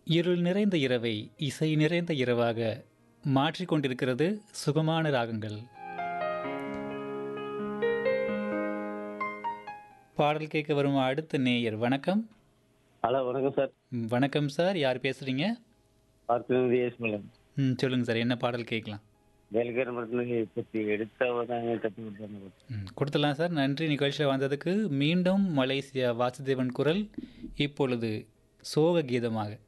இருள் நிறைந்த இரவை இசை நிறைந்த இரவாக மாற்றிக் கொண்டிருக்கிறது சுகமான ராகங்கள். பாடல் கேட்க வரும் அடுத்த நேயர். வணக்கம். ஹலோ வணக்கம் சார். வணக்கம் சார். யார் பேசுறீங்க? Parthiban yes madam. சொல்லுங்க சார். என்ன பாடல் கேட்கலாம்? வேலைக்கார மரத்துல பற்றி எடுத்தவதாங்க கற்று கொடுத்தாங்க. கொடுத்துடலாம் சார். நன்றி நிகழ்ச்சியில் வந்ததுக்கு. மீண்டும் மலேசியா வாசுதேவன் குரல் இப்பொழுது சோக கீதமாக.